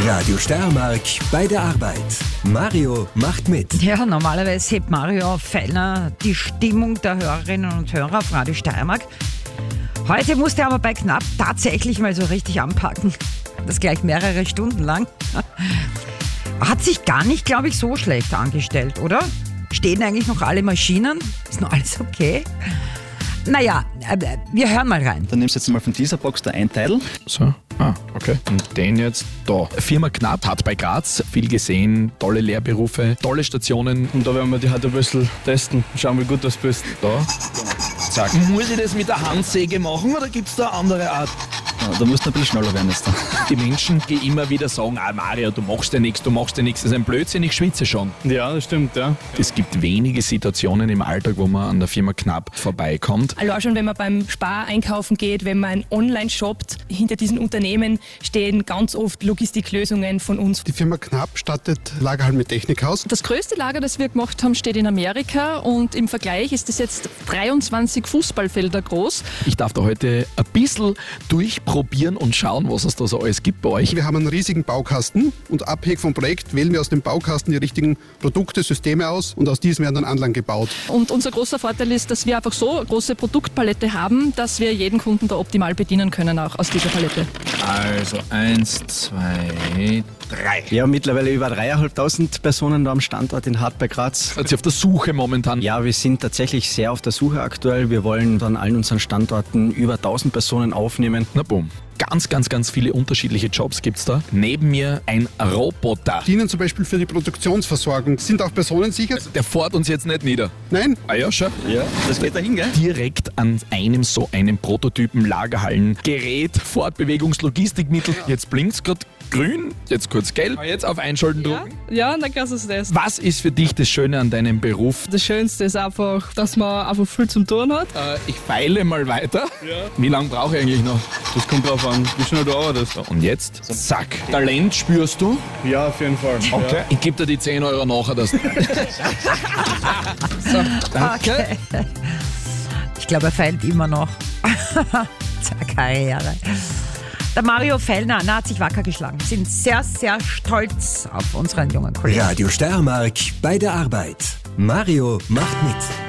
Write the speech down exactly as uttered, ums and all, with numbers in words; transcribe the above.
Radio Steiermark bei der Arbeit. Mario macht mit. Ja, normalerweise hebt Mario Fellner die Stimmung der Hörerinnen und Hörer auf Radio Steiermark. Heute musste er aber bei Knapp tatsächlich mal so richtig anpacken. Das gleich mehrere Stunden lang. Hat sich gar nicht, glaube ich, so schlecht angestellt, oder? Stehen eigentlich noch alle Maschinen? Ist noch alles okay? Naja, wir hören mal rein. Dann nimmst du jetzt mal von dieser Box da ein Teil. So, ah, okay. Und den jetzt da. Firma Knapp hat bei Graz viel gesehen, tolle Lehrberufe, tolle Stationen. Und da werden wir die heute ein bisschen testen, schauen, wie gut das bist. Da, zack. Muss ich das mit der Handsäge machen oder gibt es da eine andere Art? Ja, da musst du ein bisschen schneller werden jetzt da. Die Menschen, die immer wieder sagen, ah Mario, du machst ja nichts, du machst ja nichts. Das ist ein Blödsinn, ich schwitze schon. Ja, das stimmt, ja. Es gibt wenige Situationen im Alltag, wo man an der Firma Knapp vorbeikommt. Also auch schon, wenn man beim Spar einkaufen geht, wenn man online shoppt, hinter diesen Unternehmen stehen ganz oft Logistiklösungen von uns. Die Firma Knapp stattet Lagerhallen mit Technik aus. Das größte Lager, das wir gemacht haben, steht in Amerika und im Vergleich ist es jetzt dreiundzwanzig Fußballfelder groß. Ich darf da heute ein bisschen durchprobieren und schauen, was es da so alles gibt bei euch. Wir haben einen riesigen Baukasten und abhängig vom Projekt wählen wir aus dem Baukasten die richtigen Produkte, Systeme aus und aus diesen werden dann Anlagen gebaut. Und unser großer Vorteil ist, dass wir einfach so eine große Produktpalette haben, dass wir jeden Kunden da optimal bedienen können, auch aus dieser Palette. Also eins, zwei, drei. Ja, mittlerweile über dreieinhalbtausend Personen da am Standort in Hart bei Graz. Seid ihr auf der Suche momentan? Ja, wir sind tatsächlich sehr auf der Suche aktuell. Wir wollen an allen unseren Standorten über tausend Personen aufnehmen. Na boom. Ganz, ganz, ganz viele unterschiedliche Jobs gibt's da. Neben mir ein Roboter. Dienen zum Beispiel für die Produktionsversorgung. Sind auch personensicher? Der fährt uns jetzt nicht nieder. Nein? Ah ja, schon. Ja, das geht dahin, gell? Direkt an einem so einem Prototypen Lagerhallen Gerät, Fortbewegungslogistikmittel. Jetzt blinkt's gerade grün, jetzt kurz gelb. Jetzt auf Einschalten drücken. Ja, dann kannst du es das. Was ist für dich das Schöne an deinem Beruf? Das Schönste ist einfach, dass man einfach viel zum Tun hat. Äh, ich feile mal weiter. Ja. Wie lange brauche ich eigentlich noch? Das kommt drauf an, wie schnell du arbeitest. Und jetzt, zack. Talent spürst du? Ja, auf jeden Fall. Okay. Ja. Ich gebe dir die zehn Euro nachher. Das. So, danke. Okay. Ich glaube, er feilt immer noch. Zur Karriere. Der Mario Fellner na, hat sich wacker geschlagen. Wir sind sehr, sehr stolz auf unseren jungen Kollegen. Radio Steiermark bei der Arbeit. Mario macht mit.